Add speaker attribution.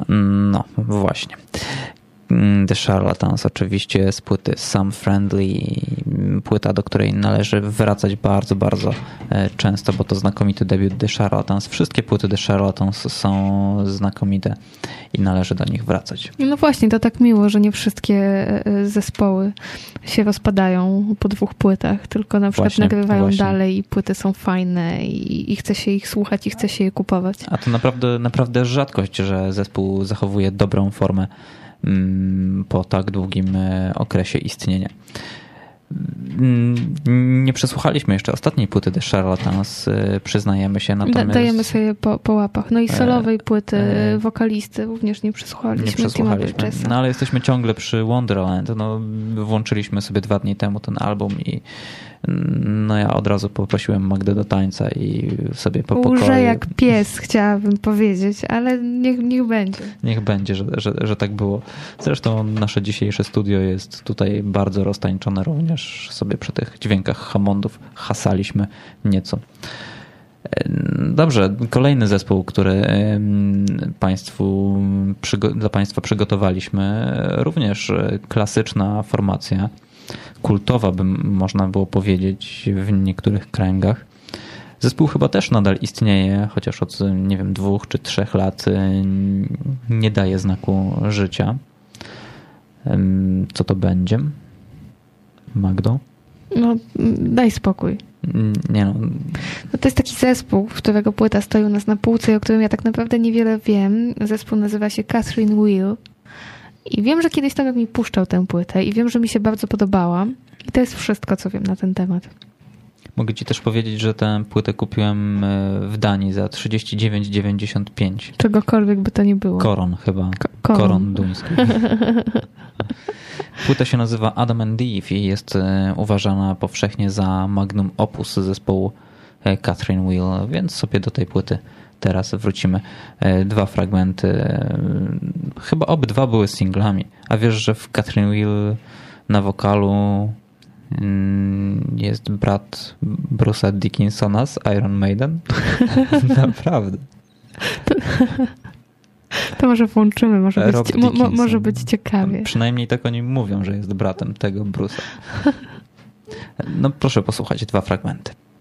Speaker 1: No, właśnie. The Charlatans oczywiście z płyty Some Friendly, płyta, do której należy wracać bardzo, bardzo często, bo to znakomity debiut The Charlatans. Wszystkie płyty The Charlatans są znakomite i należy do nich wracać.
Speaker 2: No właśnie, to tak miło, że nie wszystkie zespoły się rozpadają po 2 płytach, tylko na przykład nagrywają dalej i płyty są fajne i chce się ich słuchać i chce się je kupować.
Speaker 1: A to naprawdę rzadkość, że zespół zachowuje dobrą formę po tak długim okresie istnienia. Nie przesłuchaliśmy jeszcze ostatniej płyty The Charlatans, przyznajemy się. Natomiast
Speaker 2: dajemy sobie po łapach. No i solowej płyty wokalisty również nie przesłuchaliśmy.
Speaker 1: No ale jesteśmy ciągle przy Wonderland. No, włączyliśmy sobie 2 dni temu ten album i no ja od razu poprosiłem Magdę do tańca i sobie po pokoju...
Speaker 2: Łże jak pies, chciałabym powiedzieć, ale niech będzie.
Speaker 1: Niech będzie, że tak było. Zresztą nasze dzisiejsze studio jest tutaj bardzo roztańczone również. Sobie przy tych dźwiękach Hammondów hasaliśmy nieco. Dobrze, kolejny zespół, który dla Państwa przygotowaliśmy. Również klasyczna formacja. Kultowa, by można było powiedzieć w niektórych kręgach. Zespół chyba też nadal istnieje, chociaż od, 2 czy 3 lat nie daje znaku życia. Co to będzie? Magdo?
Speaker 2: No, daj spokój.
Speaker 1: Nie no.
Speaker 2: No to jest taki zespół, którego płyta stoi u nas na półce i o którym ja tak naprawdę niewiele wiem. Zespół nazywa się Catherine Wheel. I wiem, że kiedyś Tomek mi puszczał tę płytę i wiem, że mi się bardzo podobała. I to jest wszystko, co wiem na ten temat.
Speaker 1: Mogę ci też powiedzieć, że tę płytę kupiłem w Danii za 39,95.
Speaker 2: Czegokolwiek by to nie było.
Speaker 1: Koron chyba. Koron duński. Płyta się nazywa Adam and Eve i jest uważana powszechnie za magnum opus zespołu Catherine Wheel, więc sobie do tej płyty teraz wrócimy. 2 fragmenty. Chyba obydwa były singlami. A wiesz, że w Catherine Wheel na wokalu jest brat Bruce'a Dickinsona z Iron Maiden? Naprawdę.
Speaker 2: To może włączymy, może być ciekawie.
Speaker 1: Przynajmniej tak o nim mówią, że jest bratem tego Bruce'a. No proszę posłuchać 2 fragmenty.